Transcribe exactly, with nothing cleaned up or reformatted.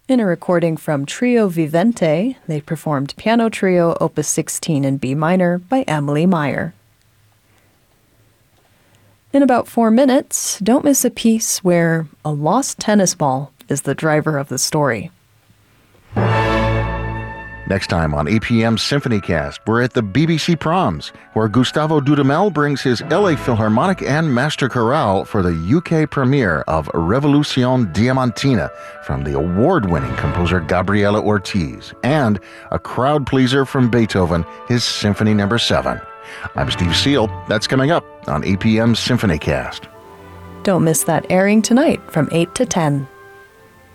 In a recording from Trio Vivente, they performed Piano Trio Opus sixteen in B minor by Emily Meyer. In about four minutes, don't miss a piece where a lost tennis ball is the driver of the story. Next time on A P M SymphonyCast, we're at the B B C Proms, where Gustavo Dudamel brings his L A Philharmonic and Master Chorale for the U K premiere of Revolution Diamantina from the award-winning composer Gabriela Ortiz, and a crowd pleaser from Beethoven, his Symphony Number seven. I'm Steve Seal. That's coming up on A P M SymphonyCast. Don't miss that airing tonight from eight to ten.